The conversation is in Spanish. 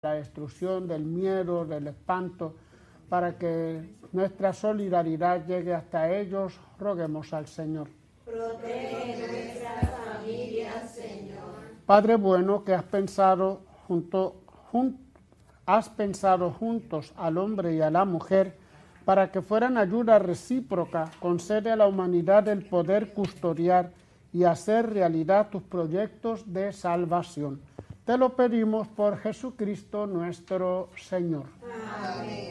la destrucción, del miedo, del espanto, para que nuestra solidaridad llegue hasta ellos, roguemos al Señor. Protege nuestras familias, Señor. Padre bueno, que has pensado juntos al hombre y a la mujer para que fueran ayuda recíproca, concede a la humanidad el poder custodiar y hacer realidad tus proyectos de salvación. Te lo pedimos por Jesucristo nuestro Señor. Amén.